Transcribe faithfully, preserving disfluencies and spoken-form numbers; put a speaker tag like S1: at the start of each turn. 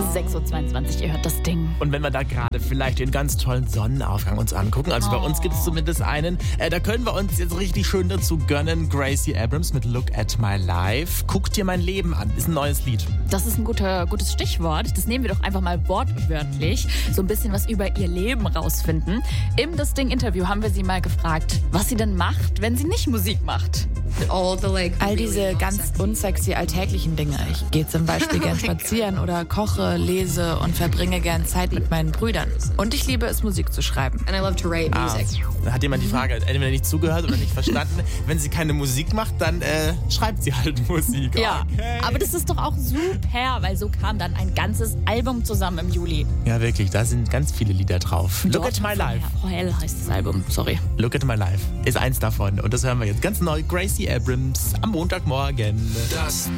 S1: sechs Uhr zweiundzwanzig, ihr hört das Ding.
S2: Und wenn wir da gerade vielleicht den ganz tollen Sonnenaufgang uns angucken, also oh. bei uns gibt es zumindest einen, äh, da können wir uns jetzt richtig schön dazu gönnen. Gracie Abrams mit Look at My Life. Guck dir mein Leben an, ist ein neues Lied.
S1: Das ist ein guter, gutes Stichwort. Das nehmen wir doch einfach mal wortwörtlich. So ein bisschen was über ihr Leben rausfinden. Im Das Ding-Interview haben wir sie mal gefragt, was sie denn macht, wenn sie nicht Musik macht.
S3: All diese ganz unsexy alltäglichen Dinge. Ich gehe zum Beispiel gern spazieren oder koche, lese und verbringe gern Zeit mit meinen Brüdern. Und ich liebe es, Musik zu schreiben.
S2: Ah, da hat jemand die Frage entweder nicht zugehört oder nicht verstanden. Wenn sie keine Musik macht, dann äh, schreibt sie halt Musik.
S1: Ja,
S2: okay.
S1: Aber das ist doch auch super, weil so kam dann ein ganzes Album zusammen im Juli.
S2: Ja, wirklich, da sind ganz viele Lieder drauf. Look at My Life.
S1: Hell heißt das Album, sorry.
S2: Look at My Life ist eins davon. Und das hören wir jetzt ganz neu. Gracie Abrams am Montagmorgen.
S4: Das